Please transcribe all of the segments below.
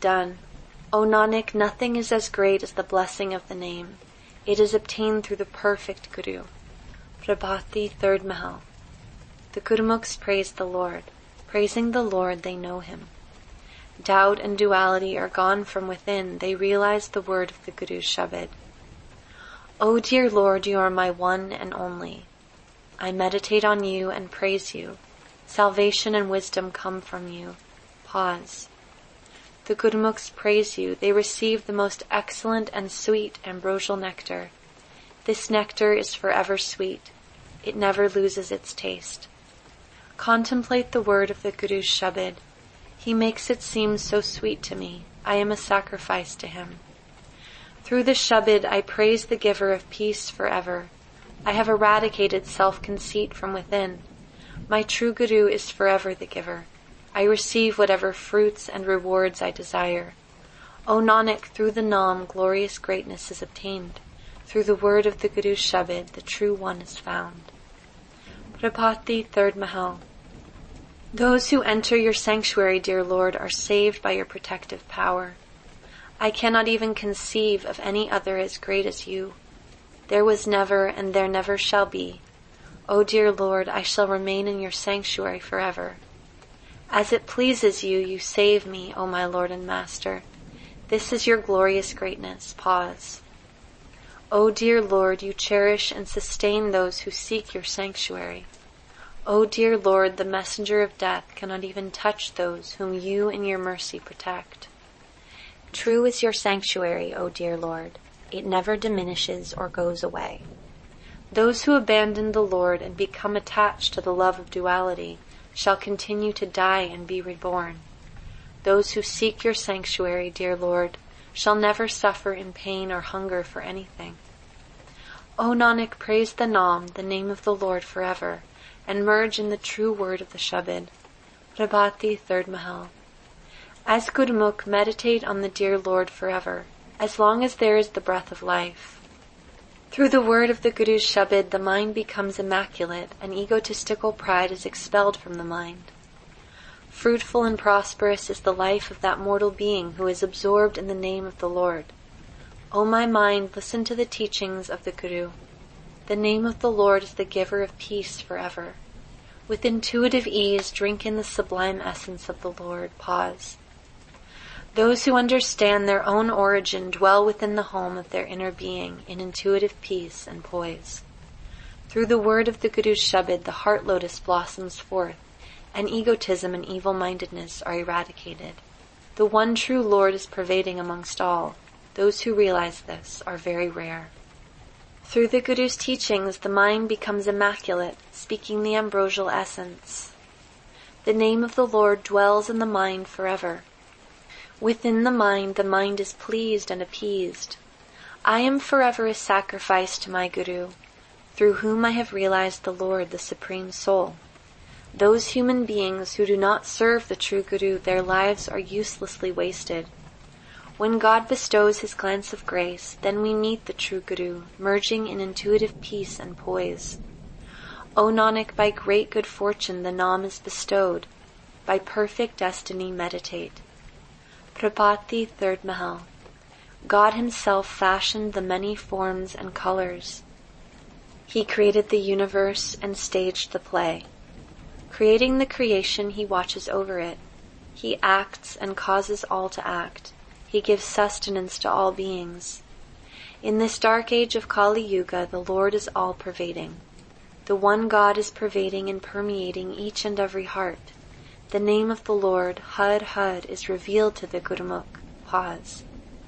done. O Nanak, nothing is as great as the blessing of the name. It is obtained through the perfect Guru. Prabhati, 3rd Mahal. The Gurmukhs praise the Lord. Praising the Lord, they know him. Doubt and duality are gone from within. They realize the word of the Guru's Shabad. O dear Lord, you are my one and only. I meditate on you and praise you. Salvation and wisdom come from you. Pause. The Gurmukhs praise you. They receive the most excellent and sweet ambrosial nectar. This nectar is forever sweet. It never loses its taste. Contemplate the word of the Guru's Shabad. He makes it seem so sweet to me. I am a sacrifice to him. Through the Shabad, I praise the giver of peace forever. I have eradicated self-conceit from within. My true Guru is forever the giver. I receive whatever fruits and rewards I desire. O Nanak, through the Naam, glorious greatness is obtained. Through the word of the Guru's Shabad, the true one is found. Prabhati, 3rd Mahal. Those who enter your sanctuary, dear Lord, are saved by your protective power. I cannot even conceive of any other as great as you. There was never, and there never shall be. O dear Lord, I shall remain in your sanctuary forever. As it pleases you, you save me, O my Lord and Master. This is your glorious greatness. Pause. O dear Lord, you cherish and sustain those who seek your sanctuary. O dear Lord, the messenger of death cannot even touch those whom you in your mercy protect. True is your sanctuary, O dear Lord. It never diminishes or goes away. Those who abandon the Lord and become attached to the love of duality shall continue to die and be reborn. Those who seek your sanctuary, dear Lord, shall never suffer in pain or hunger for anything. O Nanak, praise the Naam, the name of the Lord forever, and merge in the true word of the Shabad. Prabhati, 3rd Mahal. As Gurmukh, meditate on the dear Lord forever, as long as there is the breath of life. Through the word of the Guru's Shabad, the mind becomes immaculate, and egotistical pride is expelled from the mind. Fruitful and prosperous is the life of that mortal being who is absorbed in the name of the Lord. O my mind, listen to the teachings of the Guru. The name of the Lord is the giver of peace forever. With intuitive ease, drink in the sublime essence of the Lord. Pause. Those who understand their own origin dwell within the home of their inner being in intuitive peace and poise. Through the word of the Guru's Shabad, the heart lotus blossoms forth, and egotism and evil-mindedness are eradicated. The one true Lord is pervading amongst all. Those who realize this are very rare. Through the Guru's teachings, the mind becomes immaculate, speaking the ambrosial essence. The name of the Lord dwells in the mind forever. Within the mind is pleased and appeased. I am forever a sacrifice to my Guru, through whom I have realized the Lord, the Supreme Soul. Those human beings who do not serve the true Guru, their lives are uselessly wasted. When God bestows his glance of grace, then we meet the true Guru, merging in intuitive peace and poise. O Nanak, by great good fortune the Naam is bestowed. By perfect destiny meditate. Prabhati, 3rd Mahal. God himself fashioned the many forms and colors. He created the universe and staged the play. Creating the creation, he watches over it. He acts and causes all to act. He gives sustenance to all beings. In this dark age of Kali Yuga, the Lord is all-pervading. The one God is pervading and permeating each and every heart. The name of the Lord, Hud Hud, is revealed to the Gurmukh. Pause.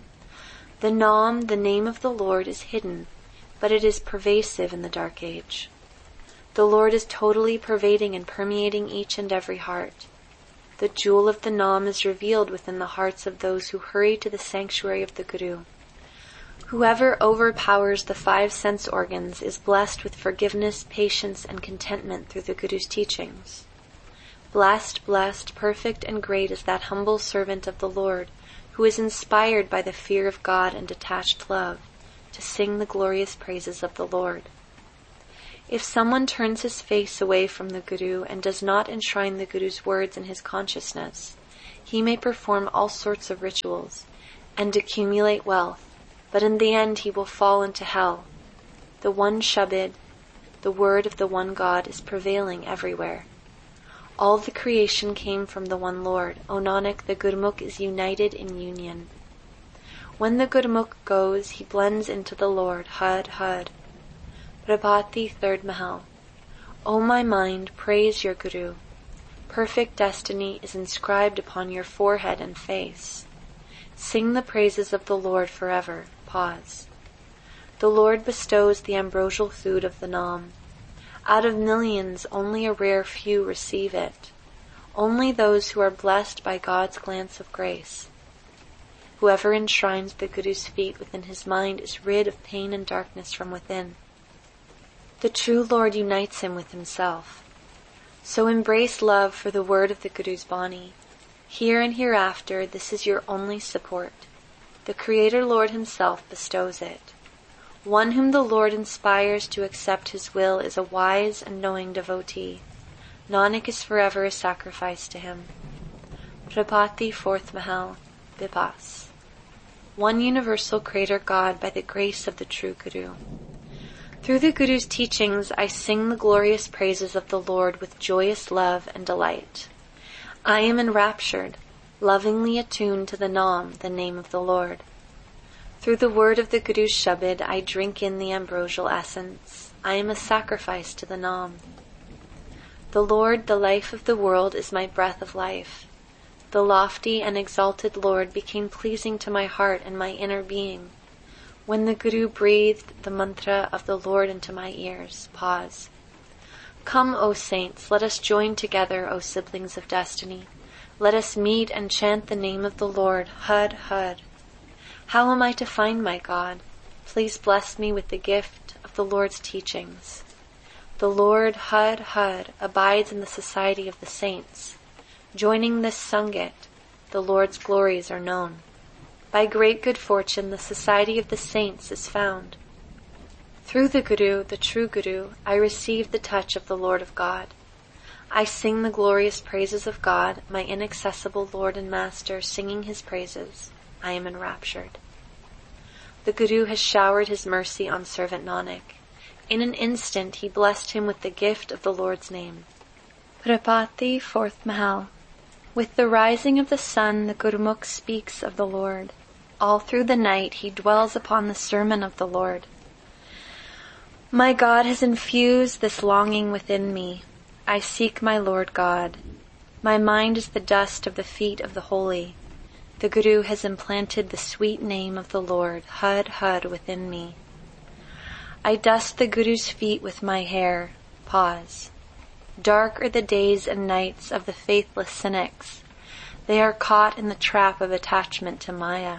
The Naam, the name of the Lord, is hidden, but it is pervasive in the dark age. The Lord is totally pervading and permeating each and every heart. The jewel of the Naam is revealed within the hearts of those who hurry to the sanctuary of the Guru. Whoever overpowers the 5 sense organs is blessed with forgiveness, patience, and contentment through the Guru's teachings. Blessed, perfect, and great is that humble servant of the Lord, who is inspired by the fear of God and detached love, to sing the glorious praises of the Lord. If someone turns his face away from the Guru and does not enshrine the Guru's words in his consciousness, He may perform all sorts of rituals and accumulate wealth, but in the end he will fall into hell. The one Shabad, the word of the one God, is prevailing everywhere. All the creation came from the one Lord. O Nanak, the Gurmukh is united in union. When the Gurmukh goes, he blends into the Lord. Had, had. Prabhati, 3rd Mahal. O my mind, praise your Guru. Perfect destiny is inscribed upon your forehead and face. Sing the praises of the Lord forever. Pause. The Lord bestows the ambrosial food of the Nam. Out of millions, only a rare few receive it. Only those who are blessed by God's glance of grace. Whoever enshrines the Guru's feet within his mind is rid of pain and darkness from within. The true Lord unites him with himself. So embrace love for the word of the Guru's Bani. Here and hereafter, this is your only support. The Creator Lord himself bestows it. One whom the Lord inspires to accept his will is a wise and knowing devotee. Nanak is forever a sacrifice to him. Prabhati, 4th Mahal. Bipas. One universal Creator God by the grace of the true Guru. Through the Guru's teachings, I sing the glorious praises of the Lord with joyous love and delight. I am enraptured, lovingly attuned to the Nam, the name of the Lord. Through the word of the Guru's Shabad, I drink in the ambrosial essence. I am a sacrifice to the Nam. The Lord, the life of the world, is my breath of life. The lofty and exalted Lord became pleasing to my heart and my inner being when the Guru breathed the mantra of the Lord into my ears. Pause. Come, O saints, let us join together, O siblings of destiny. Let us meet and chant the name of the Lord. Had, had. How am I to find my God? Please bless me with the gift of the Lord's teachings. The Lord, Had, Had, abides in the society of the saints. Joining this Sangat, the Lord's glories are known. By great good fortune, the society of the saints is found. Through the Guru, the true Guru, I receive the touch of the Lord of God. I sing the glorious praises of God, my inaccessible Lord and Master, singing his praises. I am enraptured. The Guru has showered his mercy on servant Nanak. In an instant, he blessed him with the gift of the Lord's name. Prabhati, 4th Mahal. With the rising of the sun, the Gurmukh speaks of the Lord. All through the night, he dwells upon the sermon of the Lord. My God has infused this longing within me. I seek my Lord God. My mind is the dust of the feet of the holy. The Guru has implanted the sweet name of the Lord, Had, Had, within me. I dust the Guru's feet with my hair. Pause. Dark are the days and nights of the faithless cynics. They are caught in the trap of attachment to Maya.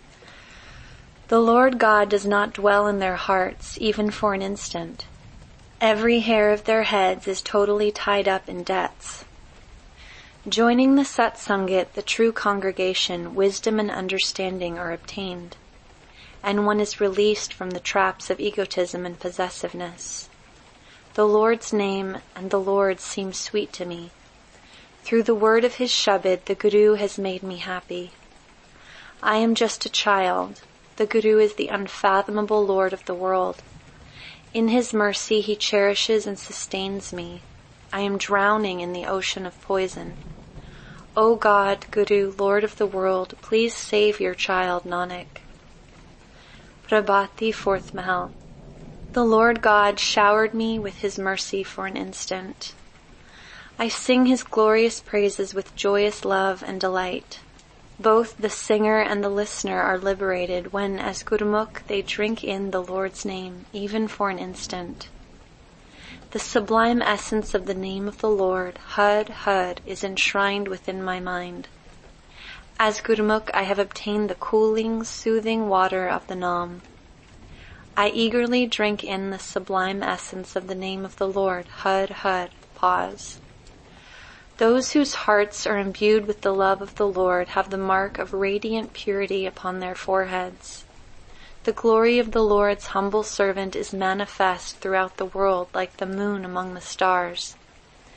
The Lord God does not dwell in their hearts, even for an instant. Every hair of their heads is totally tied up in debts. Joining the Satsangat, the true congregation, wisdom and understanding are obtained, and one is released from the traps of egotism and possessiveness. The Lord's name and the Lord seem sweet to me. Through the word of his Shabad, the Guru has made me happy. I am just a child. The Guru is the unfathomable Lord of the world. In his mercy, he cherishes and sustains me. I am drowning in the ocean of poison. O God, Guru, Lord of the world, please save your child Nanak. Prabhati, 4th Mahal. The Lord God showered me with his mercy for an instant. I sing his glorious praises with joyous love and delight. Both the singer and the listener are liberated when, as Gurmukh, they drink in the Lord's name, even for an instant. The sublime essence of the name of the Lord, Had, Had, is enshrined within my mind. As Gurmukh, I have obtained the cooling, soothing water of the Nam. I eagerly drink in the sublime essence of the name of the Lord, Had, Had. Pause. Those whose hearts are imbued with the love of the Lord have the mark of radiant purity upon their foreheads. The glory of the Lord's humble servant is manifest throughout the world like the moon among the stars.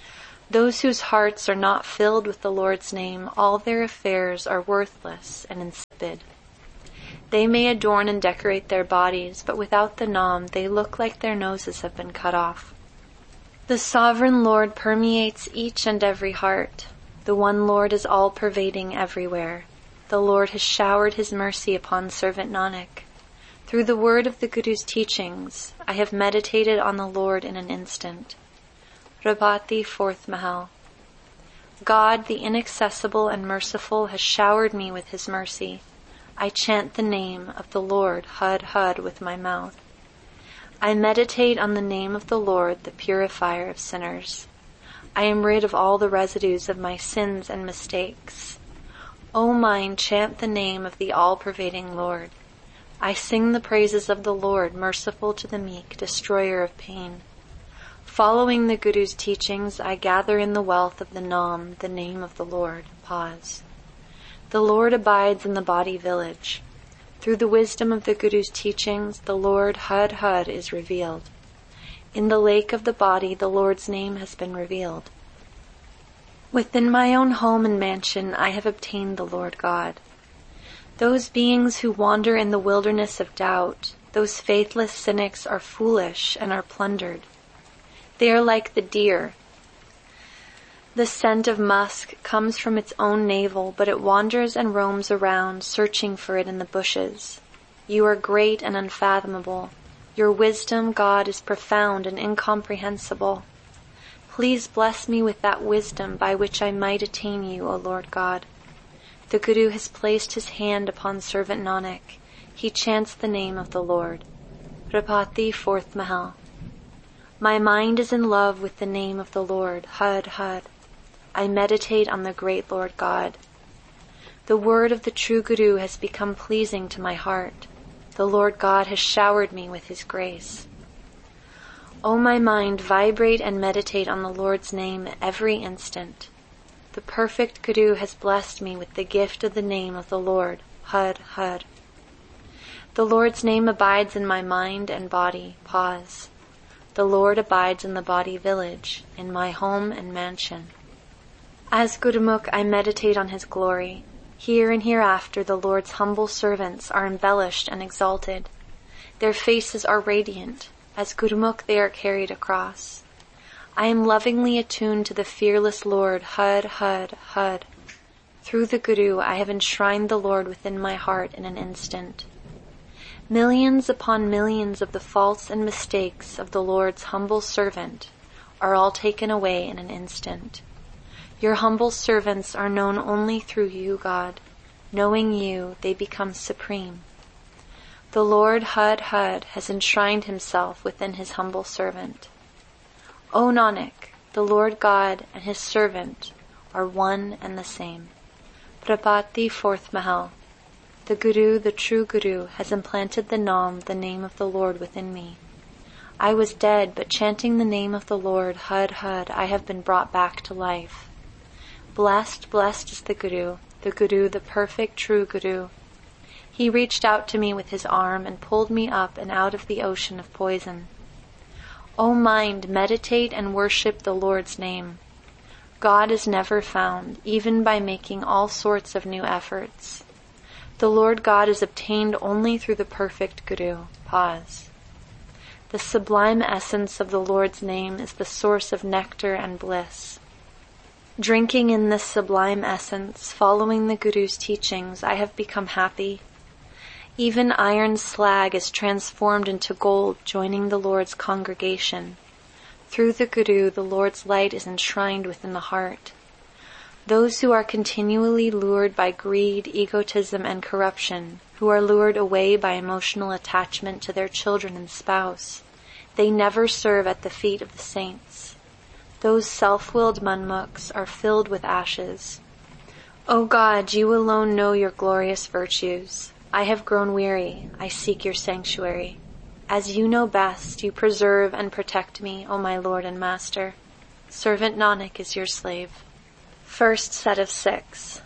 Those whose hearts are not filled with the Lord's name, all their affairs are worthless and insipid. They may adorn and decorate their bodies, but without the Nam, they look like their noses have been cut off. The sovereign Lord permeates each and every heart. The one Lord is all-pervading everywhere. The Lord has showered his mercy upon servant Nanak. Through the word of the Guru's teachings, I have meditated on the Lord in an instant. Prabhati, 4th Mahal. God, the inaccessible and merciful, has showered me with his mercy. I chant the name of the Lord, Hud Hud, with my mouth. I meditate on the name of the Lord, the purifier of sinners. I am rid of all the residues of my sins and mistakes. O mind, chant the name of the all-pervading Lord. I sing the praises of the Lord, merciful to the meek, destroyer of pain. Following the Guru's teachings, I gather in the wealth of the Nam, the name of the Lord. Pause. The Lord abides in the body village. Through the wisdom of the Guru's teachings, the Lord Hud Hud is revealed. In the lake of the body, the Lord's name has been revealed. Within my own home and mansion, I have obtained the Lord God. Those beings who wander in the wilderness of doubt, those faithless cynics are foolish and are plundered. They are like the deer. The scent of musk comes from its own navel, but it wanders and roams around, searching for it in the bushes. You are great and unfathomable. Your wisdom, God, is profound and incomprehensible. Please bless me with that wisdom by which I might attain you, O Lord God. The Guru has placed his hand upon servant Nanak. He chants the name of the Lord. Prabhati, 4th Mahal. My mind is in love with the name of the Lord, Hud Hud. I meditate on the great Lord God. The word of the true Guru has become pleasing to my heart. The Lord God has showered me with his grace. O my mind, vibrate and meditate on the Lord's name every instant. The perfect Guru has blessed me with the gift of the name of the Lord, Hud Hud. The Lord's name abides in my mind and body. Pause. The Lord abides in the body village, in my home and mansion. As Gurumukh, I meditate on his glory. Here and hereafter the Lord's humble servants are embellished and exalted. Their faces are radiant. As Gurumukh they are carried across. I am lovingly attuned to the fearless Lord, Hud Hud Hud. Through the Guru I have enshrined the Lord within my heart in an instant. Millions upon millions of the faults and mistakes of the Lord's humble servant are all taken away in an instant. Your humble servants are known only through you, God. Knowing you, they become supreme. The Lord Hud Hud has enshrined himself within his humble servant. O Nanak, the Lord God and his servant are one and the same. Prabhati, 4th Mahal. The Guru, the true Guru, has implanted the Nam, the name of the Lord, within me. I was dead, but chanting the name of the Lord, Hud Hud, I have been brought back to life. Blessed, blessed is the Guru, the perfect true Guru. He reached out to me with his arm and pulled me up and out of the ocean of poison. O mind, meditate and worship the Lord's name. God is never found, even by making all sorts of new efforts. The Lord God is obtained only through the perfect Guru. Pause. The sublime essence of the Lord's name is the source of nectar and bliss. Drinking in this sublime essence, following the Guru's teachings, I have become happy. Even iron slag is transformed into gold, joining the Lord's congregation. Through the Guru, the Lord's light is enshrined within the heart. Those who are continually lured by greed, egotism, and corruption, who are lured away by emotional attachment to their children and spouse, they never serve at the feet of the saints. Those self-willed manmukhs are filled with ashes. O God, you alone know your glorious virtues. I have grown weary, I seek your sanctuary. As you know best, you preserve and protect me, O my Lord and Master. Servant Nanak is your slave. First set of 6.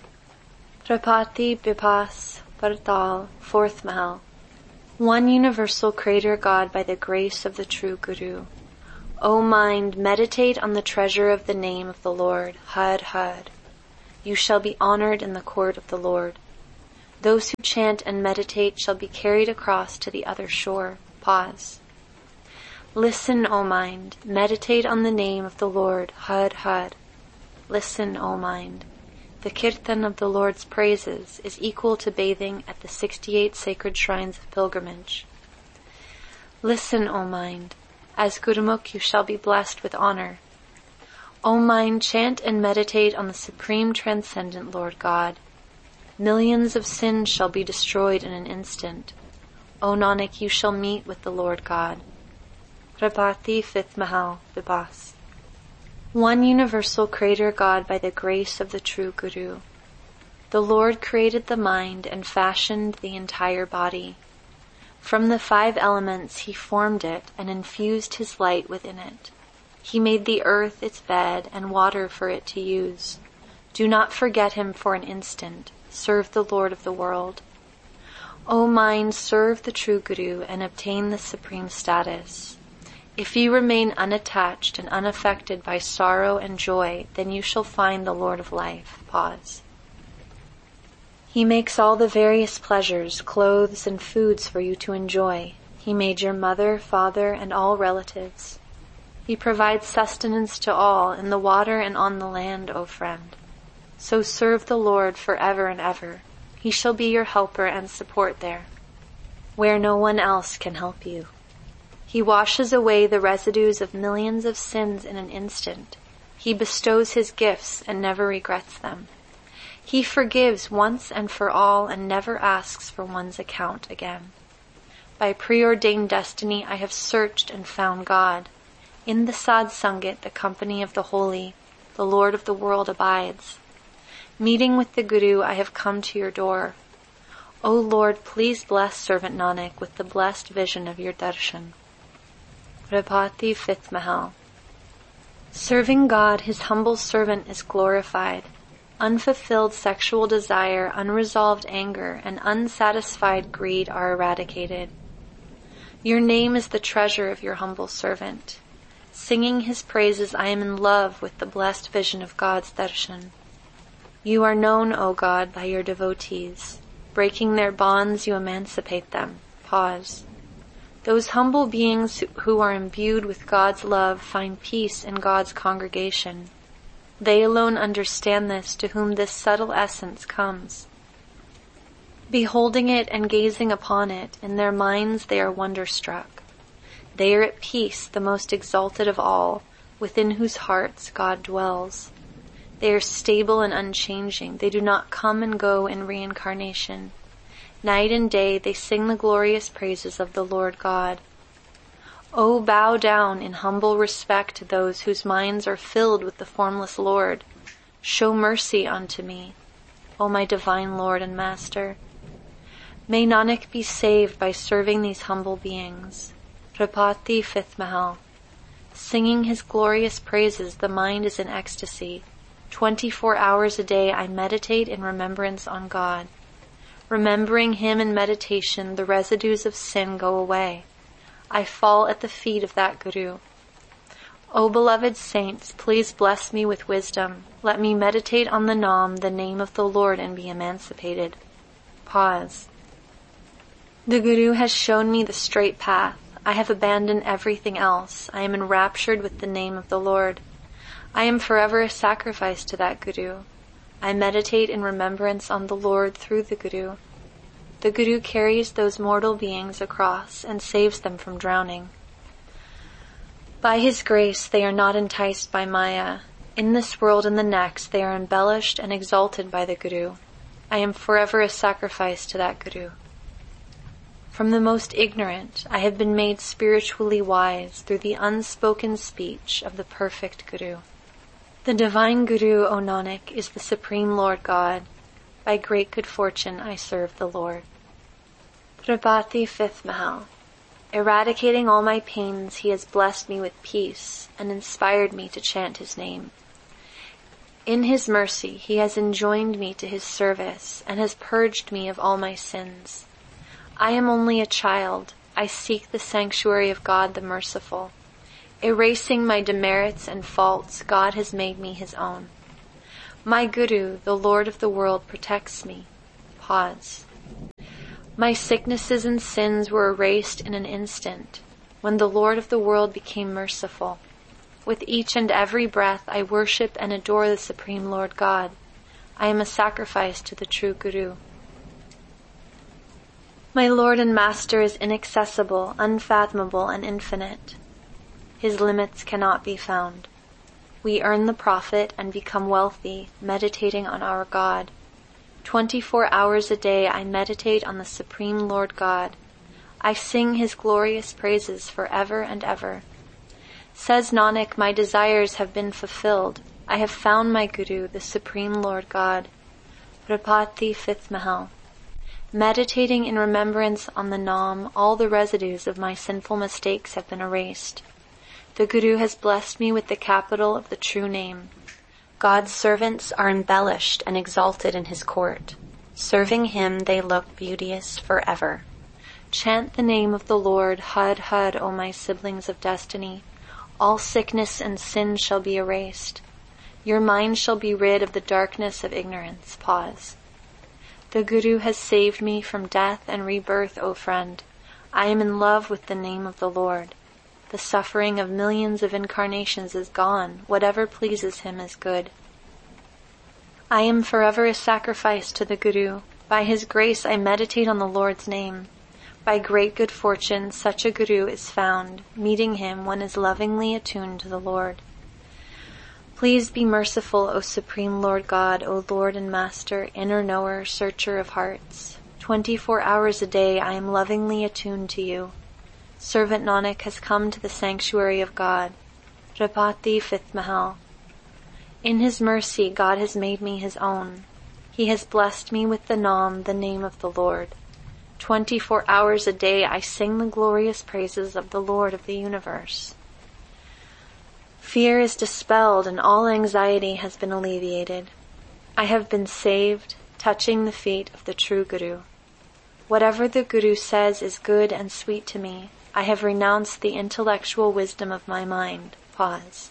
Tripati Bipas Partal, 4th Mahal. One universal Creator God by the grace of the true Guru. O mind, meditate on the treasure of the name of the Lord, Har Har. You shall be honored in the court of the Lord. Those who chant and meditate shall be carried across to the other shore. Pause. Listen, O mind, meditate on the name of the Lord, Har Har. Listen, O mind. The kirtan of the Lord's praises is equal to bathing at the 68 sacred shrines of pilgrimage. Listen, O mind. As Gurumukh you shall be blessed with honor. O mind, chant and meditate on the supreme transcendent Lord God. Millions of sins shall be destroyed in an instant. O Nanak, you shall meet with the Lord God. Prabhati 5th Mahal, Vibhas. One universal Creator God by the grace of the true Guru. The Lord created the mind and fashioned the entire body. From the 5 elements he formed it and infused his light within it. He made the earth its bed and water for it to use. Do not forget him for an instant. Serve the Lord of the world. O mind, serve the true Guru and obtain the supreme status. If you remain unattached and unaffected by sorrow and joy, then you shall find the Lord of life. Pause. He makes all the various pleasures, clothes, and foods for you to enjoy. He made your mother, father, and all relatives. He provides sustenance to all in the water and on the land, O friend. So serve the Lord forever and ever. He shall be your helper and support there, where no one else can help you. He washes away the residues of millions of sins in an instant. He bestows his gifts and never regrets them. He forgives once and for all and never asks for one's account again. By preordained destiny I have searched and found God. In the Sad Sangat, the company of the holy, the Lord of the world abides. Meeting with the Guru, I have come to your door. O Lord, please bless servant Nanak with the blessed vision of your darshan. Prabhati 5th Mahal. Serving God, his humble servant is glorified. Unfulfilled sexual desire, unresolved anger, and unsatisfied greed are eradicated. Your name is the treasure of your humble servant. Singing his praises, I am in love with the blessed vision of God's darshan. You are known, O God, by your devotees. Breaking their bonds, you emancipate them. Pause. Those humble beings who are imbued with God's love find peace in God's congregation. They alone understand this, to whom this subtle essence comes. Beholding it and gazing upon it, in their minds they are wonderstruck. They are at peace, the most exalted of all, within whose hearts God dwells. They are stable and unchanging. They do not come and go in reincarnation. Night and day they sing the glorious praises of the Lord God. O bow down in humble respect to those whose minds are filled with the formless Lord. Show mercy unto me, O my divine Lord and Master. May Nanak be saved by serving these humble beings. Prabhati 5th Mahal. Singing his glorious praises, the mind is in ecstasy. 24 hours a day I meditate in remembrance on God. Remembering him in meditation, the residues of sin go away. I fall at the feet of that Guru. O beloved saints, please bless me with wisdom. Let me meditate on the Nam, the name of the Lord, and be emancipated. Pause. The Guru has shown me the straight path. I have abandoned everything else. I am enraptured with the name of the Lord. I am forever a sacrifice to that Guru. I meditate in remembrance on the Lord through the Guru. The Guru carries those mortal beings across and saves them from drowning. By his grace they are not enticed by Maya. In this world and the next they are embellished and exalted by the Guru. I am forever a sacrifice to that Guru. From the most ignorant I have been made spiritually wise through the unspoken speech of the perfect Guru. The divine Guru, O Nanak, is the supreme Lord God. By great good fortune I serve the Lord. Prabhati 5th Mahal. Eradicating all my pains, he has blessed me with peace and inspired me to chant his name. In his mercy, he has enjoined me to his service and has purged me of all my sins. I am only a child. I seek the sanctuary of God the Merciful. Erasing my demerits and faults, God has made me his own. My Guru, the Lord of the world, protects me. Pause. My sicknesses and sins were erased in an instant, when the Lord of the world became merciful. With each and every breath, I worship and adore the Supreme Lord God. I am a sacrifice to the true Guru. My Lord and Master is inaccessible, unfathomable, and infinite. His limits cannot be found. We earn the profit and become wealthy, meditating on our God. 24 hours a day I meditate on the Supreme Lord God. I sing his glorious praises forever and ever. Says Nanak, my desires have been fulfilled. I have found my Guru, the Supreme Lord God. Prabhati 5th Mahal. Meditating in remembrance on the Nam, all the residues of my sinful mistakes have been erased. The Guru has blessed me with the capital of the true name. God's servants are embellished and exalted in his court. Serving him they look beauteous forever. Chant the name of the Lord, Hud, Hud, O my siblings of destiny. All sickness and sin shall be erased. Your mind shall be rid of the darkness of ignorance. Pause. The Guru has saved me from death and rebirth, O friend. I am in love with the name of the Lord. The suffering of millions of incarnations is gone. Whatever pleases him is good. I am forever a sacrifice to the Guru. By his grace I meditate on the Lord's name. By great good fortune such a Guru is found. Meeting him, one is lovingly attuned to the Lord. Please be merciful, O Supreme Lord God, O Lord and Master, inner knower, searcher of hearts. 24 hours a day I am lovingly attuned to you. Servant Nanak has come to the sanctuary of God. Prabhati 5th Mahal. In his mercy God has made me his own. He has blessed me with the Nam, the name of the Lord. 24 hours a day I sing the glorious praises of the Lord of the universe. Fear is dispelled and all anxiety has been alleviated. I have been saved, touching the feet of the true Guru. Whatever the Guru says is good and sweet to me. I have renounced the intellectual wisdom of my mind. Pause.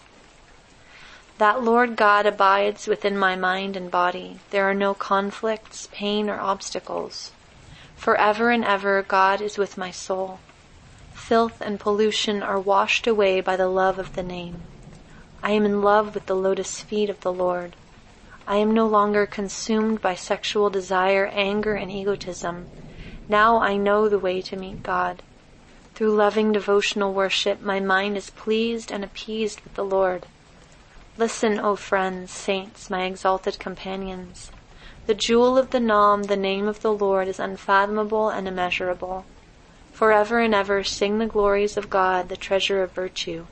That Lord God abides within my mind and body. There are no conflicts, pain, or obstacles. Forever and ever God is with my soul. Filth and pollution are washed away by the love of the name. I am in love with the lotus feet of the Lord. I am no longer consumed by sexual desire, anger, and egotism. Now I know the way to meet God. Through loving devotional worship, my mind is pleased and appeased with the Lord. Listen, O friends, saints, my exalted companions. The jewel of the Nam, the name of the Lord, is unfathomable and immeasurable. Forever and ever sing the glories of God, the treasure of virtue.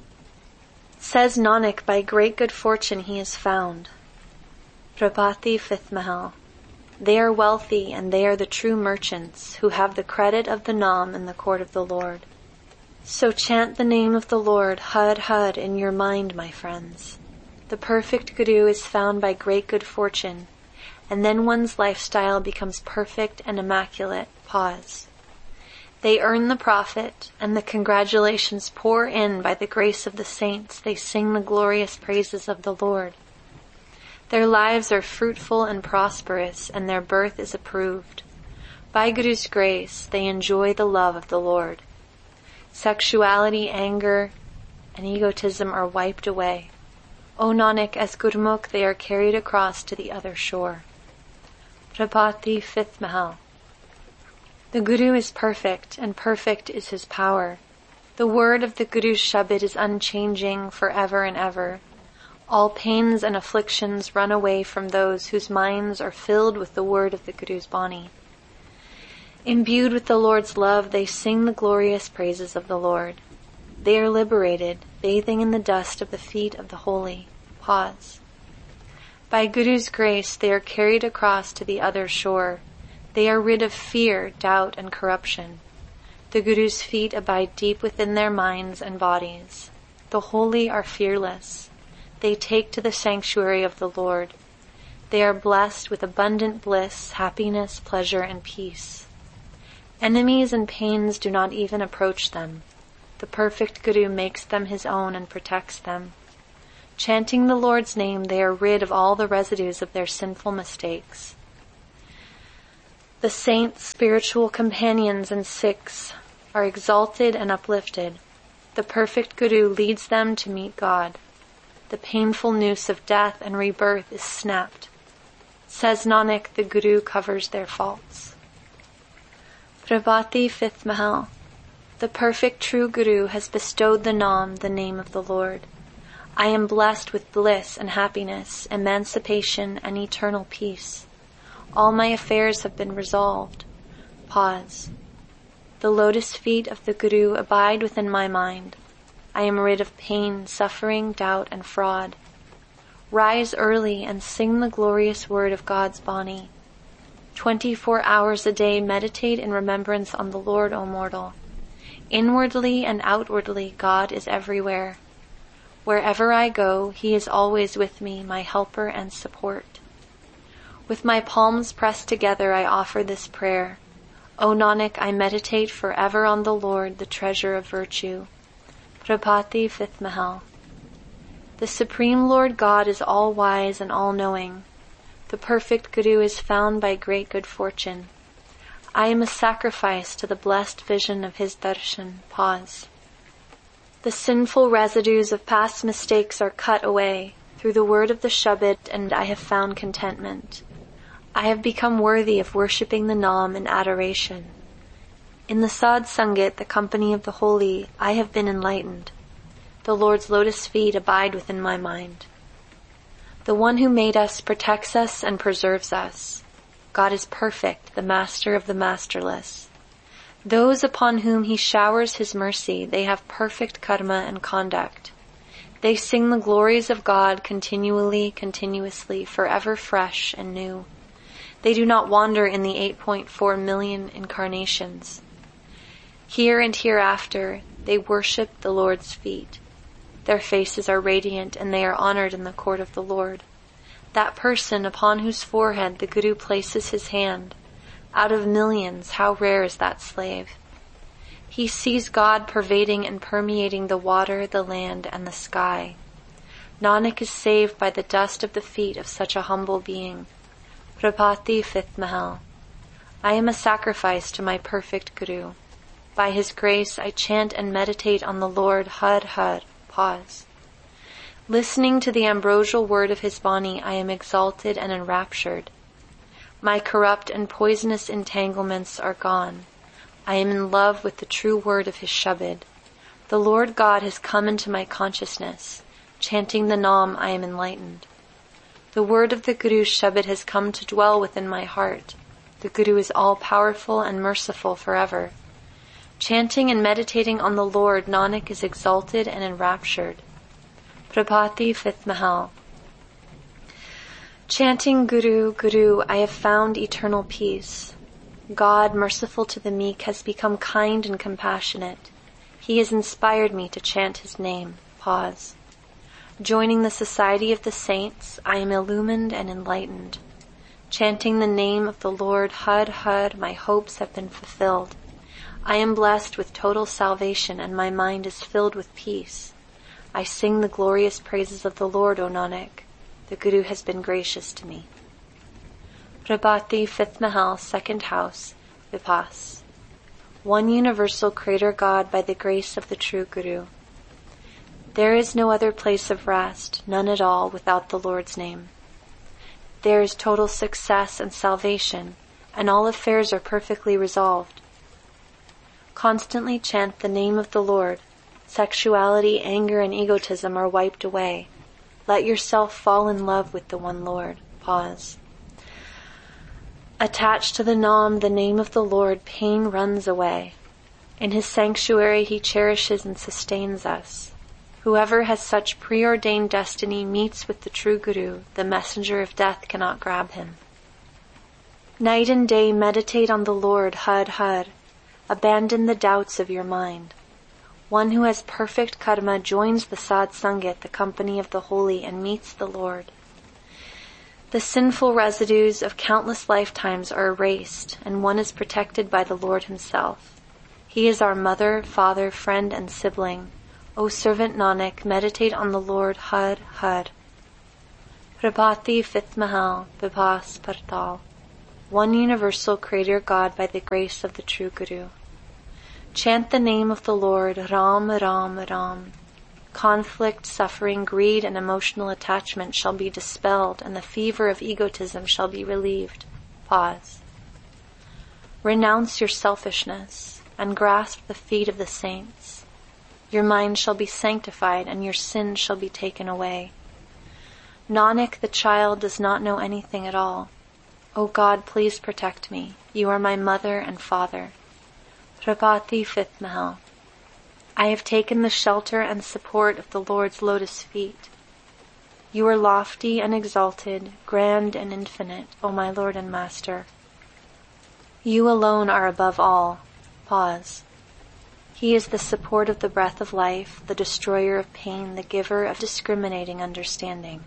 Says Nanak, by great good fortune he is found. Prabhati 5th Mahal. They are wealthy and they are the true merchants who have the credit of the Nam in the court of the Lord. So chant the name of the Lord, Hud, Hud, in your mind, my friends. The perfect Guru is found by great good fortune, and then one's lifestyle becomes perfect and immaculate. Pause. They earn the profit, and the congratulations pour in by the grace of the saints. They sing the glorious praises of the Lord. Their lives are fruitful and prosperous, and their birth is approved. By Guru's grace, they enjoy the love of the Lord. Sexuality, anger, and egotism are wiped away. O Nanak, as Gurmukh, they are carried across to the other shore. Prabhati 5th Mahal. The Guru is perfect, and perfect is his power. The word of the Guru's Shabad is unchanging forever and ever. All pains and afflictions run away from those whose minds are filled with the word of the Guru's Bani. Imbued with the Lord's love, they sing the glorious praises of the Lord. They are liberated, bathing in the dust of the feet of the holy. Pause. By Guru's grace, they are carried across to the other shore. They are rid of fear, doubt, and corruption. The Guru's feet abide deep within their minds and bodies. The holy are fearless. They take to the sanctuary of the Lord. They are blessed with abundant bliss, happiness, pleasure, and peace. Enemies and pains do not even approach them. The the perfect Guru makes them his own and protects them. Chanting the Lord's name, they are rid of all the residues of their sinful mistakes. The saints, spiritual companions, and Sikhs are exalted and uplifted. The perfect Guru leads them to meet God. The painful noose of death and rebirth is snapped. Says Nanak, the Guru covers their faults. Prabhati, 5th Mahal. The perfect true Guru has bestowed the Naam, the name of the Lord. I am blessed with bliss and happiness, emancipation and eternal peace. All my affairs have been resolved. Pause. The lotus feet of the Guru abide within my mind. I am rid of pain, suffering, doubt, and fraud. Rise early and sing the glorious word of God's Bani. 24 hours a day meditate in remembrance on the Lord, O mortal. Inwardly and outwardly, God is everywhere. Wherever I go, He is always with me, my helper and support. With my palms pressed together, I offer this prayer. O Nanak, I meditate forever on the Lord, the treasure of virtue. Prabhati, 5th Mahal. The Supreme Lord God is all-wise and all-knowing. The perfect Guru is found by great good fortune. I am a sacrifice to the blessed vision of His darshan. Pause. The sinful residues of past mistakes are cut away through the word of the Shabad, and I have found contentment. I have become worthy of worshipping the Naam in adoration. In the Sad Sangat, the company of the holy, I have been enlightened. The Lord's lotus feet abide within my mind. The one who made us protects us and preserves us. God is perfect, the master of the masterless. Those upon whom He showers His mercy, they have perfect karma and conduct. They sing the glories of God continuously, forever fresh and new. They do not wander in the 8.4 million incarnations. Here and hereafter, they worship the Lord's feet. Their faces are radiant, and they are honored in the court of the Lord. That person upon whose forehead the Guru places his hand, out of millions, how rare is that slave. He sees God pervading and permeating the water, the land, and the sky. Nanak is saved by the dust of the feet of such a humble being. Prabhati, 5th Mahal. I am a sacrifice to my perfect Guru. By His grace I chant and meditate on the Lord Har Har. Pause. Listening to the ambrosial word of His Bani, I am exalted and enraptured. My corrupt and poisonous entanglements are gone. I am in love with the true word of His Shabad. The Lord God has come into my consciousness. Chanting the Naam, I am enlightened. The word of the Guru's Shabad has come to dwell within my heart. The Guru is all-powerful and merciful forever. Chanting and meditating on the Lord, Nanak is exalted and enraptured. Prabhati, 5th Mahal. Chanting Guru, Guru, I have found eternal peace. God, merciful to the meek, has become kind and compassionate. He has inspired me to chant His name. Pause. Joining the society of the saints, I am illumined and enlightened. Chanting the name of the Lord Har Har, my hopes have been fulfilled. I am blessed with total salvation, and my mind is filled with peace. I sing the glorious praises of the Lord, O Nanak. The Guru has been gracious to me. Prabhati, 5th Mahal, 2nd House, Vipas. One universal Creator God by the grace of the true Guru. There is no other place of rest, none at all, without the Lord's name. There is total success and salvation, and all affairs are perfectly resolved. Constantly chant the name of the Lord. Sexuality, anger, and egotism are wiped away. Let yourself fall in love with the one Lord. Pause. Attached to the Naam, the name of the Lord, pain runs away. In His sanctuary He cherishes and sustains us. Whoever has such preordained destiny meets with the true Guru. The messenger of death cannot grab him. Night and day meditate on the Lord Har Har. Abandon the doubts of your mind. One who has perfect karma joins the Sad Sangat, the company of the holy, and meets the Lord. The sinful residues of countless lifetimes are erased, and one is protected by the Lord Himself. He is our mother, father, friend, and sibling. O servant Nanak, meditate on the Lord Har Har. Prabhati 5th Mahal, Bibhas Partal. One universal Creator God by the grace of the true Guru. Chant the name of the Lord, Ram, Ram, Ram. Conflict, suffering, greed, and emotional attachment shall be dispelled, and the fever of egotism shall be relieved. Pause. Renounce your selfishness and grasp the feet of the saints. Your mind shall be sanctified, and your sins shall be taken away. Nanak, the child, does not know anything at all. O God, please protect me. You are my mother and father. Prabhati 5th Mahal. I have taken the shelter and support of the Lord's lotus feet. You are lofty and exalted, grand and infinite, O my Lord and Master. You alone are above all. Pause. He is the support of the breath of life, the destroyer of pain, the giver of discriminating understanding.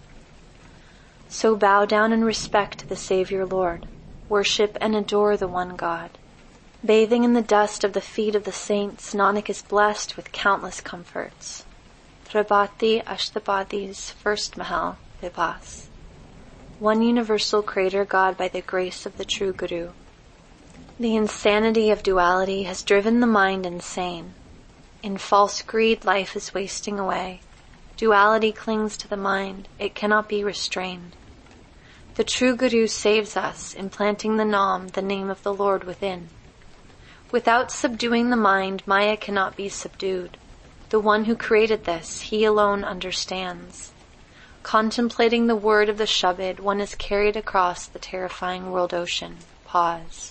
So bow down in respect to the Savior Lord. Worship and adore the one God. Bathing in the dust of the feet of the saints, Nanak is blessed with countless comforts. Prabhati Ashtapadi's 1st Mahal, Bibhas. One universal Creator God by the grace of the true Guru. The insanity of duality has driven the mind insane. In false greed, life is wasting away. Duality clings to the mind. It cannot be restrained. The true Guru saves us, implanting the Nam, the name of the Lord, within. Without subduing the mind, Maya cannot be subdued. The one who created this, he alone understands. Contemplating the word of the Shabad, one is carried across the terrifying world ocean. Pause.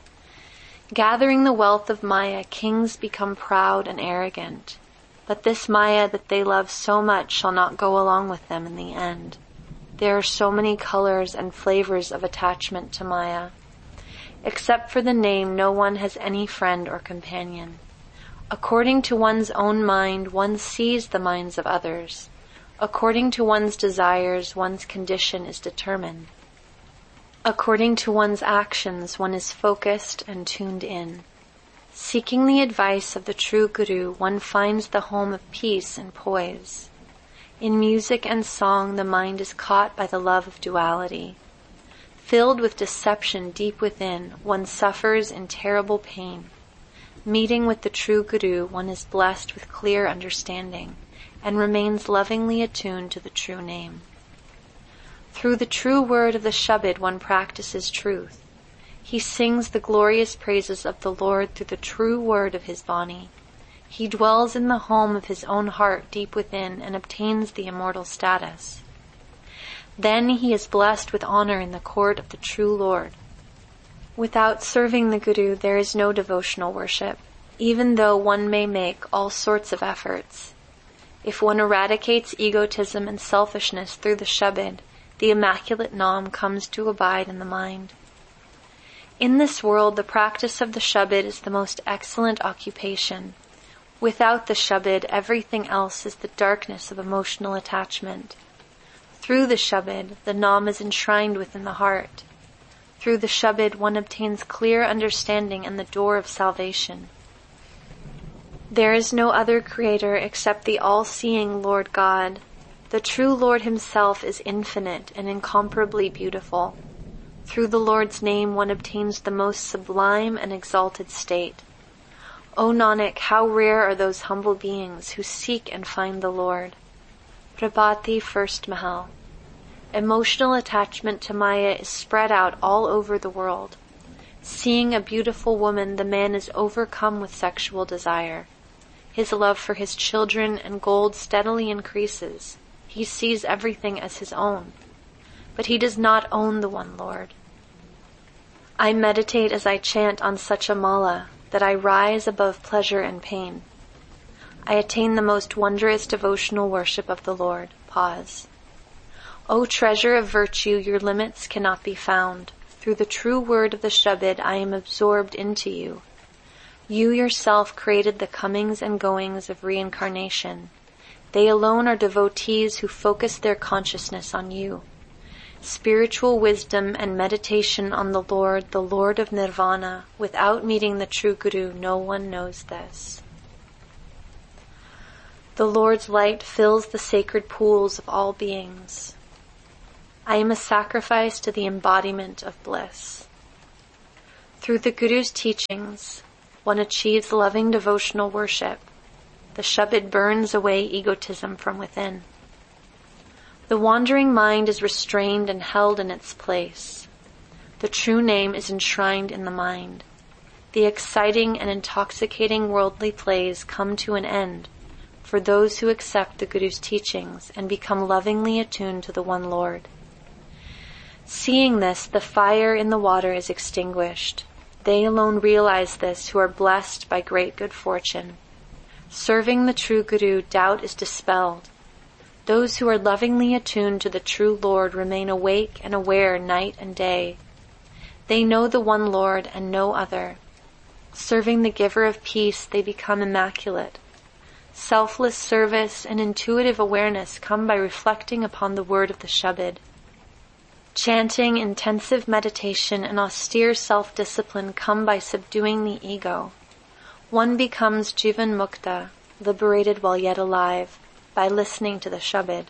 Gathering the wealth of Maya, kings become proud and arrogant. But this Maya that they love so much shall not go along with them in the end. There are so many colors and flavors of attachment to Maya. Except for the name, no one has any friend or companion. According to one's own mind, one sees the minds of others. According to one's desires, one's condition is determined. According to one's actions, one is focused and tuned in. Seeking the advice of the true Guru, one finds the home of peace and poise. In music and song, the mind is caught by the love of duality. Filled with deception deep within, one suffers in terrible pain. Meeting with the true Guru, one is blessed with clear understanding and remains lovingly attuned to the true name. Through the true word of the Shabad, one practices truth. He sings the glorious praises of the Lord through the true word of his Bani. He dwells in the home of his own heart deep within and obtains the immortal status. Then he is blessed with honor in the court of the true Lord. Without serving the Guru, there is no devotional worship, even though one may make all sorts of efforts. If one eradicates egotism and selfishness through the Shabad, the immaculate Nam comes to abide in the mind. In this world, the practice of the Shabad is the most excellent occupation. Without the Shabad, everything else is the darkness of emotional attachment. Through the Shabad, the Nam is enshrined within the heart. Through the Shabad, one obtains clear understanding and the door of salvation. There is no other Creator except the all-seeing Lord God. The true Lord himself is infinite and incomparably beautiful. Through the Lord's name, one obtains the most sublime and exalted state. O Nanak, how rare are those humble beings who seek and find the Lord. Prabhati 1st Mahal. Emotional attachment to Maya is spread out all over the world. Seeing a beautiful woman, the man is overcome with sexual desire. His love for his children and gold steadily increases. He sees everything as his own. But he does not own the one Lord. I meditate as I chant on such a mala that I rise above pleasure and pain. I attain the most wondrous devotional worship of the Lord. Pause. O treasure of virtue, your limits cannot be found. Through the true word of the Shabad, I am absorbed into you. You yourself created the comings and goings of reincarnation. They alone are devotees who focus their consciousness on you. Spiritual wisdom and meditation on the Lord of Nirvana, without meeting the true Guru, no one knows this. The Lord's light fills the sacred pools of all beings. I am a sacrifice to the embodiment of bliss. Through the Guru's teachings, one achieves loving devotional worship. The Shabad burns away egotism from within. The wandering mind is restrained and held in its place. The true name is enshrined in the mind. The exciting and intoxicating worldly plays come to an end for those who accept the Guru's teachings and become lovingly attuned to the one Lord. Seeing this, the fire in the water is extinguished. They alone realize this who are blessed by great good fortune. Serving the true Guru, doubt is dispelled. Those who are lovingly attuned to the true Lord remain awake and aware night and day. They know the one Lord and no other. Serving the giver of peace, they become immaculate. Selfless service and intuitive awareness come by reflecting upon the word of the Shabad. Chanting, intensive meditation, and austere self-discipline come by subduing the ego. One becomes Jivan Mukta, liberated while yet alive, by listening to the Shabad.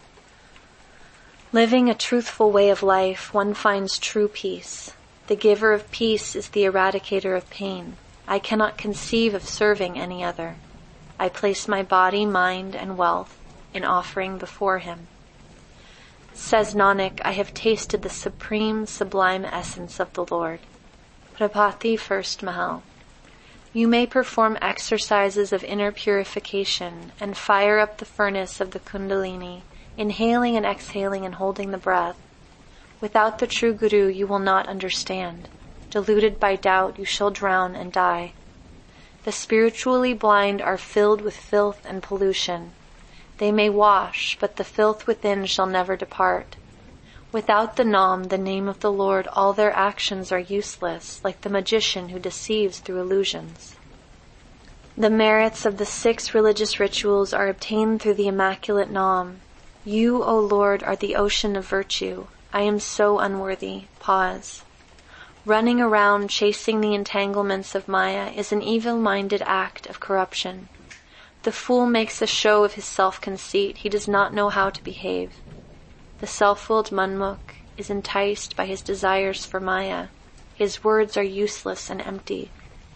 Living a truthful way of life, one finds true peace. The giver of peace is the eradicator of pain. I cannot conceive of serving any other. I place my body, mind, and wealth in offering before him. Says Nanak, I have tasted the supreme, sublime essence of the Lord. Prabhati, first Mahal. You may perform exercises of inner purification and fire up the furnace of the Kundalini, inhaling and exhaling and holding the breath. Without the true Guru, you will not understand. Deluded by doubt, you shall drown and die. The spiritually blind are filled with filth and pollution. They may wash, but the filth within shall never depart. Without the Nam, the name of the Lord, all their actions are useless, like the magician who deceives through illusions. The merits of the 6 religious rituals are obtained through the immaculate Nam. You, O Lord, are the ocean of virtue. I am so unworthy. Pause. Running around chasing the entanglements of Maya is an evil-minded act of corruption. The fool makes a show of his self-conceit. He does not know how to behave. The self-willed Manmukh is enticed by his desires for Maya. His words are useless and empty.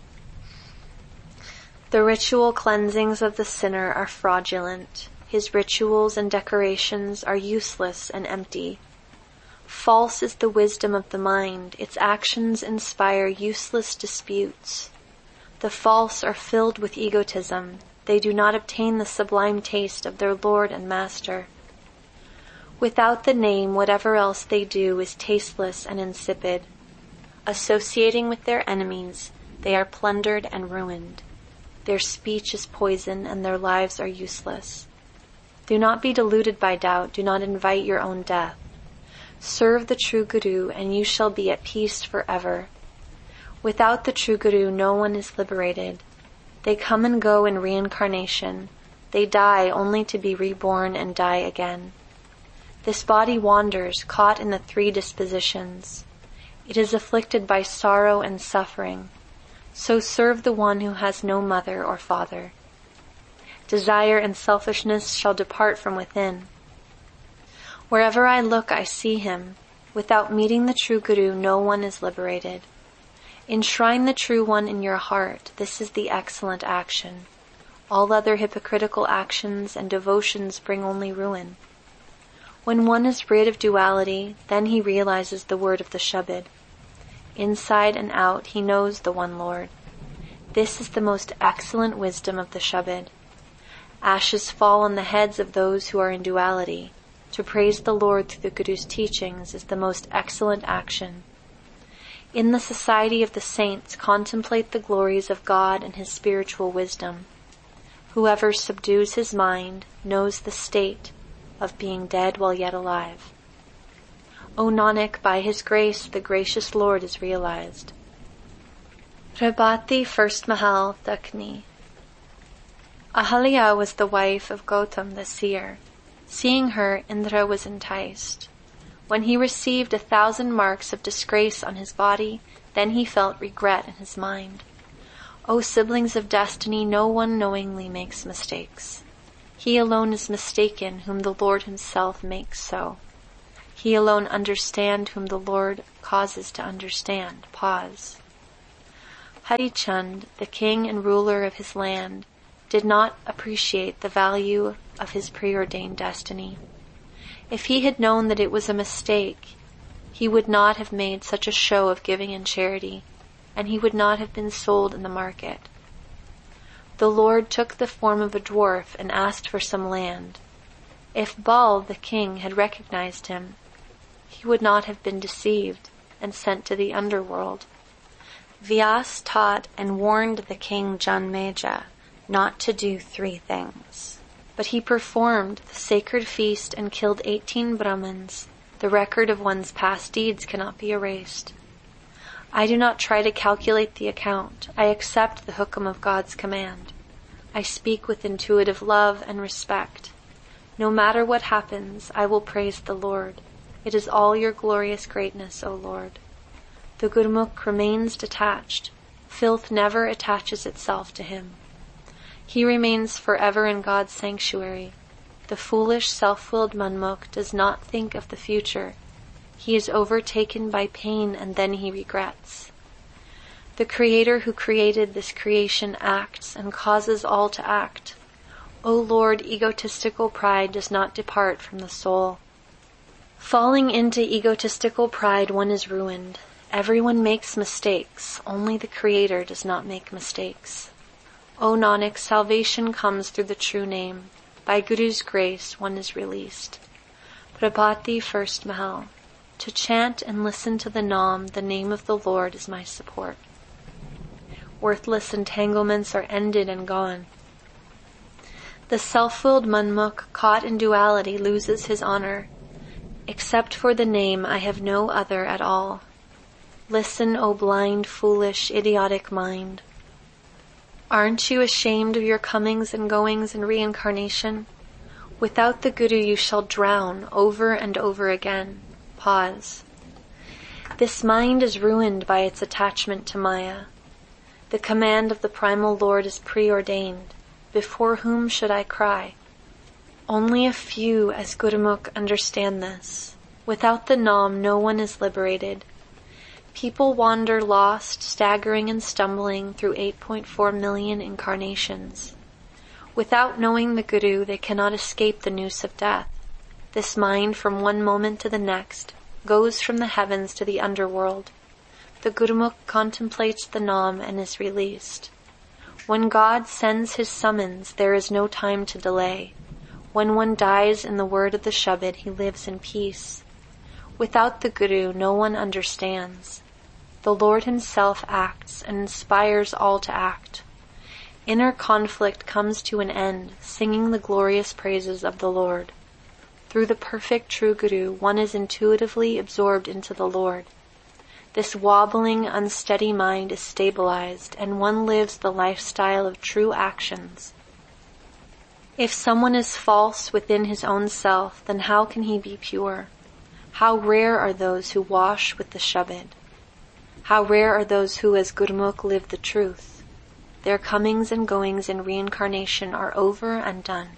The ritual cleansings of the sinner are fraudulent. His rituals and decorations are useless and empty. False is the wisdom of the mind. Its actions inspire useless disputes. The false are filled with egotism. They do not obtain the sublime taste of their Lord and Master. Without the name, whatever else they do is tasteless and insipid. Associating with their enemies, they are plundered and ruined. Their speech is poison and their lives are useless. Do not be deluded by doubt. Do not invite your own death. Serve the true Guru and you shall be at peace forever. Without the true Guru, no one is liberated. They come and go in reincarnation. They die only to be reborn and die again. This body wanders, caught in the 3 dispositions. It is afflicted by sorrow and suffering. So serve the one who has no mother or father. Desire and selfishness shall depart from within. Wherever I look, I see him. Without meeting the true Guru, no one is liberated. Enshrine the true one in your heart. This is the excellent action. All other hypocritical actions and devotions bring only ruin. When one is rid of duality, then he realizes the word of the Shabad. Inside and out, he knows the one Lord. This is the most excellent wisdom of the Shabad. Ashes fall on the heads of those who are in duality. To praise the Lord through the Guru's teachings is the most excellent action. In the society of the saints, contemplate the glories of God and his spiritual wisdom. Whoever subdues his mind knows the state of being dead while yet alive. O Nanak, by his grace, the gracious Lord is realized. Prabhati, first Mahal, Dakni. Ahalya was the wife of Gautam the seer. Seeing her, Indra was enticed. When he received 1,000 marks of disgrace on his body, then he felt regret in his mind. O siblings of destiny, no one knowingly makes mistakes. He alone is mistaken whom the Lord himself makes so. He alone understand whom the Lord causes to understand. Pause. Hari Chand, the king and ruler of his land, did not appreciate the value of his preordained destiny. If he had known that it was a mistake, he would not have made such a show of giving in charity, and he would not have been sold in the market. The Lord took the form of a dwarf and asked for some land. If Bal, the king, had recognized him, he would not have been deceived and sent to the underworld. Vyas taught and warned the king Janmeja not to do 3 things. But he performed the sacred feast and killed 18 Brahmins. The record of one's past deeds cannot be erased. I do not try to calculate the account. I accept the hukum of God's command. I speak with intuitive love and respect. No matter what happens, I will praise the Lord. It is all your glorious greatness, O Lord. The Gurmukh remains detached. Filth never attaches itself to him. He remains forever in God's sanctuary. The foolish, self-willed Manmukh does not think of the future. He is overtaken by pain and then he regrets. The Creator who created this creation acts and causes all to act. O Lord, egotistical pride does not depart from the soul. Falling into egotistical pride, one is ruined. Everyone makes mistakes. Only the Creator does not make mistakes. O Nanak, salvation comes through the true name. By Guru's grace, one is released. Prabhati, first Mahal. To chant and listen to the Nam, the name of the Lord, is my support. Worthless entanglements are ended and gone. The self-willed Manmukh, caught in duality, loses his honor. Except for the name, I have no other at all. Listen, O blind, foolish, idiotic mind. Aren't you ashamed of your comings and goings in reincarnation? Without the Guru you shall drown over and over again. Pause. This mind is ruined by its attachment to Maya. The command of the primal Lord is preordained. Before whom should I cry? Only a few as Gurmukh understand this. Without the Nam, no one is liberated. People wander lost, staggering and stumbling through 8.4 million incarnations. Without knowing the Guru, they cannot escape the noose of death. This mind, from one moment to the next, goes from the heavens to the underworld. The Gurmukh contemplates the Nam and is released. When God sends his summons, there is no time to delay. When one dies in the word of the Shabad, he lives in peace. Without the Guru, no one understands. The Lord himself acts and inspires all to act. Inner conflict comes to an end, singing the glorious praises of the Lord. Through the perfect true Guru, one is intuitively absorbed into the Lord. This wobbling, unsteady mind is stabilized, and one lives the lifestyle of true actions. If someone is false within his own self, then how can he be pure? How rare are those who wash with the Shabad. How rare are those who as Gurmukh live the truth. Their comings and goings in reincarnation are over and done.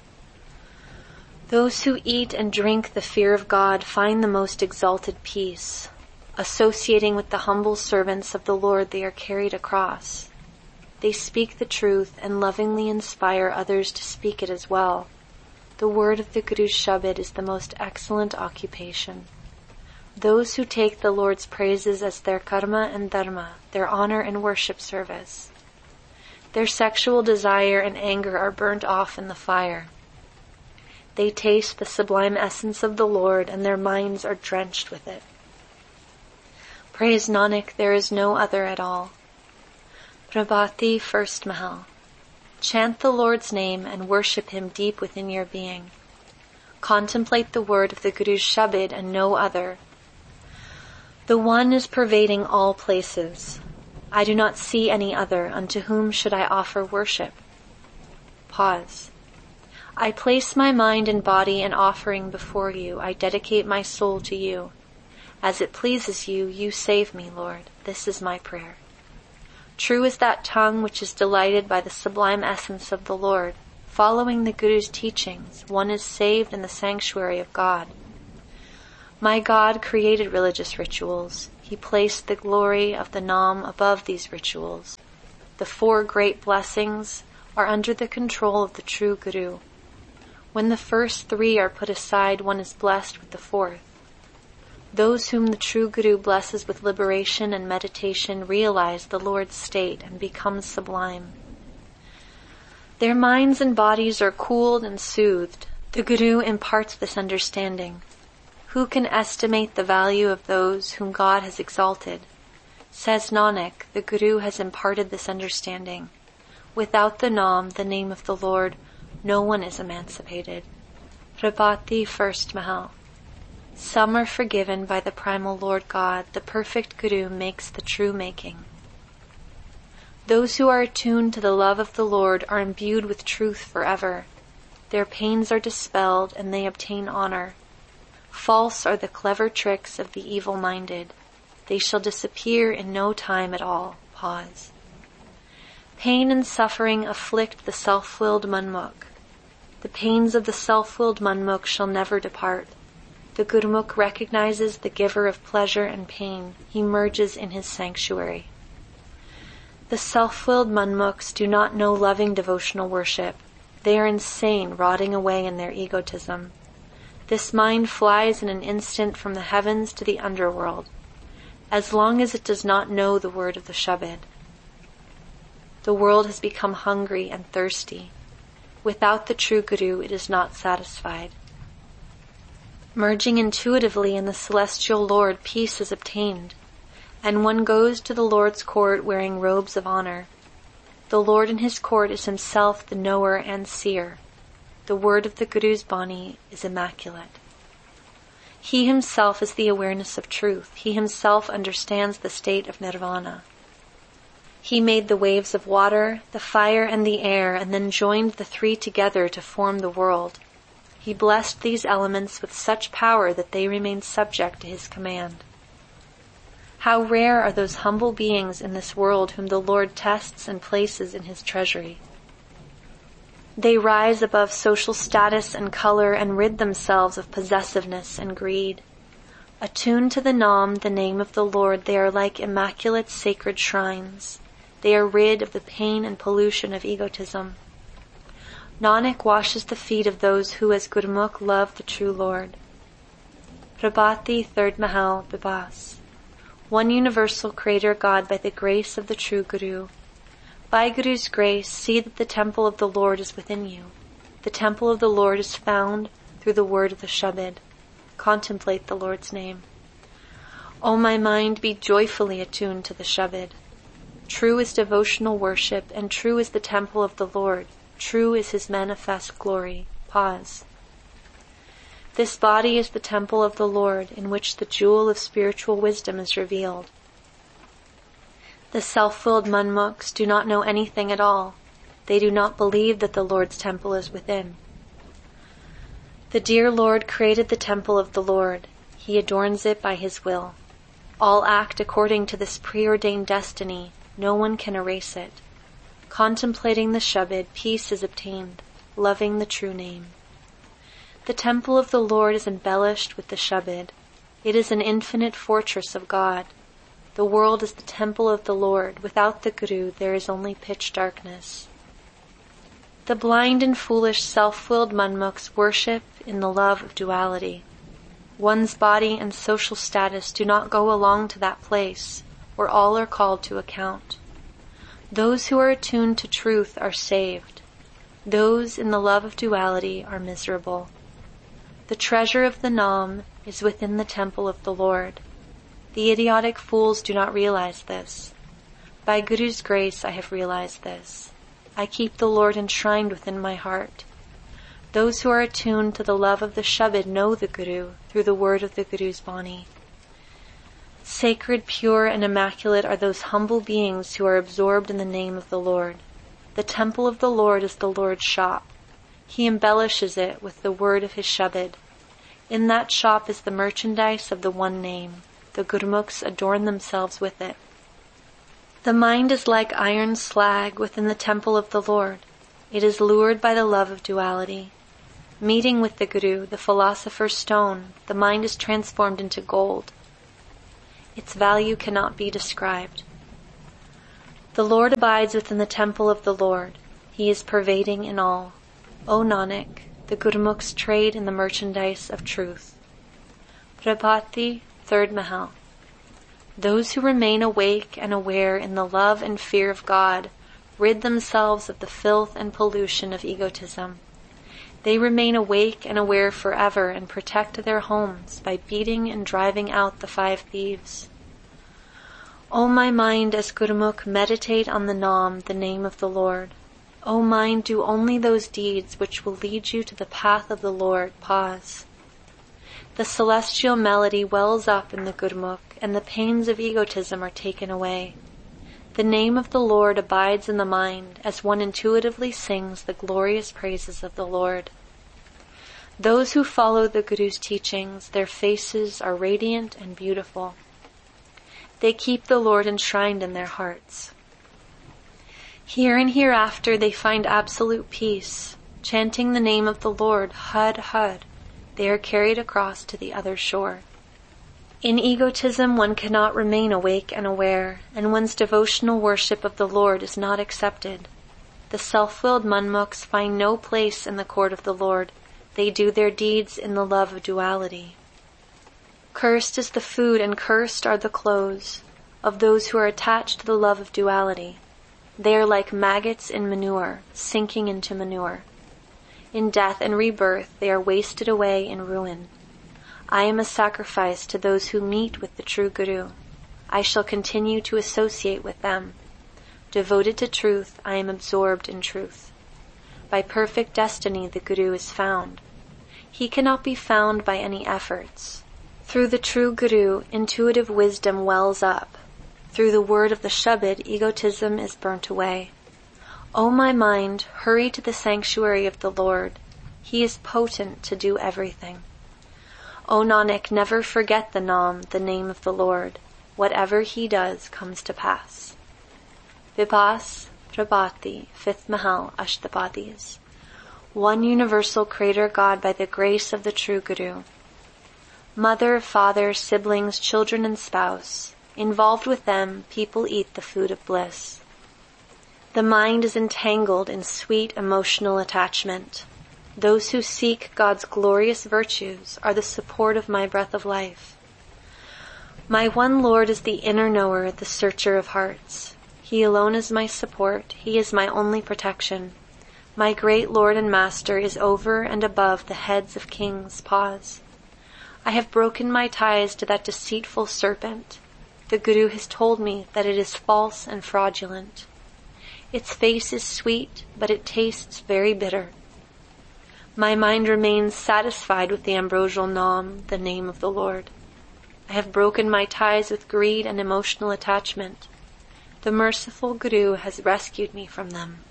Those who eat and drink the fear of God find the most exalted peace. Associating with the humble servants of the Lord, they are carried across. They speak the truth and lovingly inspire others to speak it as well. The word of the Guru's Shabad is the most excellent occupation. Those who take the Lord's praises as their karma and dharma, their honor and worship service. Their sexual desire and anger are burnt off in the fire. They taste the sublime essence of the Lord and their minds are drenched with it. Praise Nanak, there is no other at all. Prabhati, first Mahal. Chant the Lord's name and worship him deep within your being. Contemplate the word of the Guru's Shabad and no other. The One is pervading all places. I do not see any other. Unto whom should I offer worship? Pause. I place my mind and body an offering before you. I dedicate my soul to you. As it pleases you, you save me, Lord. This is my prayer. True is that tongue which is delighted by the sublime essence of the Lord. Following the Guru's teachings, one is saved in the sanctuary of God. My God created religious rituals. He placed the glory of the Nam above these rituals. The 4 great blessings are under the control of the true Guru. When the first 3 are put aside, one is blessed with the 4th. Those whom the true Guru blesses with liberation and meditation realize the Lord's state and become sublime. Their minds and bodies are cooled and soothed. The Guru imparts this understanding. Who can estimate the value of those whom God has exalted? Says Nanak, the Guru has imparted this understanding. Without the Nam, the name of the Lord, no one is emancipated. Prabhati, 1st Mahal. Some are forgiven by the primal Lord God. The perfect Guru makes the true making. Those who are attuned to the love of the Lord are imbued with truth forever. Their pains are dispelled and they obtain honor. False are the clever tricks of the evil-minded. They shall disappear in no time at all. Pause. Pain and suffering afflict the self-willed Manmukh. The pains of the self-willed Manmukh shall never depart. The Gurmukh recognizes the giver of pleasure and pain. He merges in his sanctuary. The self-willed Manmukhs do not know loving devotional worship. They are insane, rotting away in their egotism. This mind flies in an instant from the heavens to the underworld, as long as it does not know the word of the Shabad. The world has become hungry and thirsty. Without the true Guru, it is not satisfied. Merging intuitively in the celestial Lord, peace is obtained, and one goes to the Lord's court wearing robes of honor. The Lord in his court is himself the knower and seer. The word of the Guru's Bani is immaculate. He himself is the awareness of truth. He himself understands the state of nirvana. He made the waves of water, the fire, and the air, and then joined the 3 together to form the world. He blessed these elements with such power that they remain subject to his command. How rare are those humble beings in this world whom the Lord tests and places in his treasury. They rise above social status and color and rid themselves of possessiveness and greed. Attuned to the Nam, the name of the Lord, they are like immaculate sacred shrines. They are rid of the pain and pollution of egotism. Nanak washes the feet of those who as Gurmukh love the true Lord. Prabhati, 3rd Mahal, Bibas. One universal Creator God by the grace of the true Guru. By Guru's grace, see that the temple of the Lord is within you. The temple of the Lord is found through the word of the Shabad. Contemplate the Lord's name. O my mind, be joyfully attuned to the Shabad. True is devotional worship, and true is the temple of the Lord. True is his manifest glory. Pause. This body is the temple of the Lord, in which the jewel of spiritual wisdom is revealed. The self-willed Manmukhs do not know anything at all. They do not believe that the Lord's temple is within. The dear Lord created the temple of the Lord. He adorns it by his will. All act according to this preordained destiny. No one can erase it. Contemplating the Shabad, peace is obtained, loving the true name. The temple of the Lord is embellished with the Shabad. It is an infinite fortress of God. The world is the temple of the Lord. Without the Guru, there is only pitch darkness. The blind and foolish self-willed Manmukhs worship in the love of duality. One's body and social status do not go along to that place where all are called to account. Those who are attuned to truth are saved. Those in the love of duality are miserable. The treasure of the Nam is within the temple of the Lord. The idiotic fools do not realize this. By Guru's grace I have realized this. I keep the Lord enshrined within my heart. Those who are attuned to the love of the Shabad know the Guru through the word of the Guru's Bani. Sacred, pure, and immaculate are those humble beings who are absorbed in the name of the Lord. The temple of the Lord is the Lord's shop. He embellishes it with the word of his Shabad. In that shop is the merchandise of the one name. The Gurmukhs adorn themselves with it. The mind is like iron slag within the temple of the Lord. It is lured by the love of duality. Meeting with the Guru, the philosopher's stone, the mind is transformed into gold. Its value cannot be described. The Lord abides within the temple of the Lord. He is pervading in all. O Nanak, the Gurmukhs trade in the merchandise of truth. Prabhati, 3rd Mahal. Those who remain awake and aware in the love and fear of God rid themselves of the filth and pollution of egotism. They remain awake and aware forever and protect their homes by beating and driving out the 5 thieves. O my mind, as Gurmukh, meditate on the Naam, the name of the Lord. O mind, do only those deeds which will lead you to the path of the Lord. Pause. The celestial melody wells up in the Gurmukh, and the pains of egotism are taken away. The name of the Lord abides in the mind as one intuitively sings the glorious praises of the Lord. Those who follow the Guru's teachings, their faces are radiant and beautiful. They keep the Lord enshrined in their hearts. Here and hereafter they find absolute peace. Chanting the name of the Lord, Hud, Hud, they are carried across to the other shore. In egotism one cannot remain awake and aware, and one's devotional worship of the Lord is not accepted. The self-willed Manmukhs find no place in the court of the Lord. They do their deeds in the love of duality. Cursed is the food and cursed are the clothes of those who are attached to the love of duality. They are like maggots in manure, sinking into manure. In death and rebirth they are wasted away in ruin. I am a sacrifice to those who meet with the true Guru. I shall continue to associate with them. Devoted to truth, I am absorbed in truth. By perfect destiny the Guru is found. He cannot be found by any efforts. Through the true Guru, intuitive wisdom wells up. Through the word of the Shabad, egotism is burnt away. O my mind, hurry to the sanctuary of the Lord. He is potent to do everything. O Nanak, never forget the Naam, the name of the Lord. Whatever he does comes to pass. Vibhas, Prabhati, 5th Mahal, Ashtapadis. One universal Creator God by the grace of the true Guru. Mother, father, siblings, children and spouse. Involved with them, people eat the food of bliss. The mind is entangled in sweet emotional attachment. Those who seek God's glorious virtues are the support of my breath of life. My one Lord is the inner knower, the searcher of hearts. He alone is my support. He is my only protection. My great Lord and Master is over and above the heads of kings. Pause. I have broken my ties to that deceitful serpent. The Guru has told me that it is false and fraudulent. Its face is sweet, but it tastes very bitter. My mind remains satisfied with the ambrosial Naam, the name of the Lord. I have broken my ties with greed and emotional attachment. The merciful Guru has rescued me from them.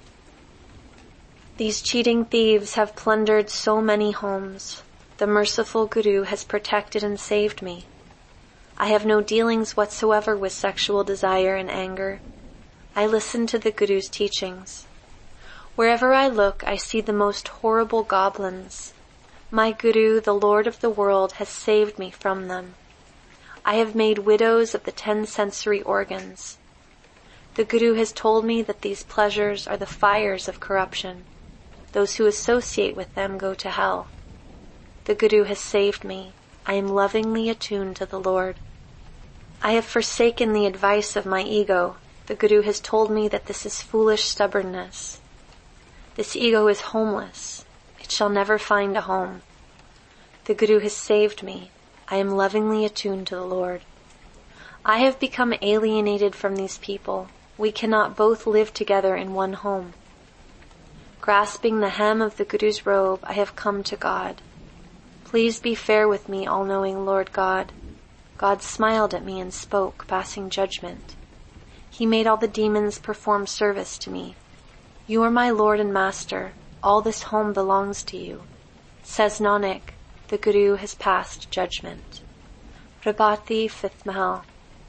These cheating thieves have plundered so many homes. The merciful Guru has protected and saved me. I have no dealings whatsoever with sexual desire and anger. I listen to the Guru's teachings. Wherever I look, I see the most horrible goblins. My Guru, the Lord of the world, has saved me from them. I have made widows of the 10 sensory organs. The Guru has told me that these pleasures are the fires of corruption. Those who associate with them go to hell. The Guru has saved me. I am lovingly attuned to the Lord. I have forsaken the advice of my ego. The Guru has told me that this is foolish stubbornness. This ego is homeless. It shall never find a home. The Guru has saved me. I am lovingly attuned to the Lord. I have become alienated from these people. We cannot both live together in one home. Grasping the hem of the Guru's robe, I have come to God. Please be fair with me, all-knowing Lord God. God smiled at me and spoke, passing judgment. He made all the demons perform service to me. You are my Lord and Master. all this home belongs to you. Says Nanak, the Guru has passed judgment. Prabhati, 5th Mahal.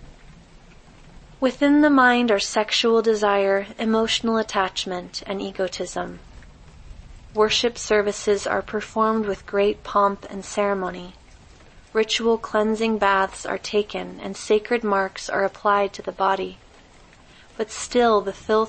Within the mind are sexual desire, emotional attachment, and egotism. Worship services are performed with great pomp and ceremony. Ritual cleansing baths are taken and sacred marks are applied to the body. But still the filth